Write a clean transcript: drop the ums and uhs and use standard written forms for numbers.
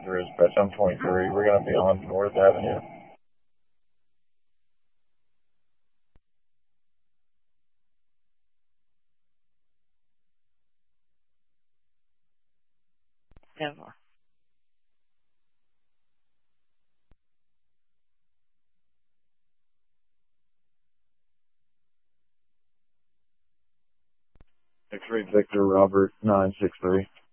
3 dispatch. I'm 23. We're going to be on North Avenue. Never. X-ray Victor Robert 963.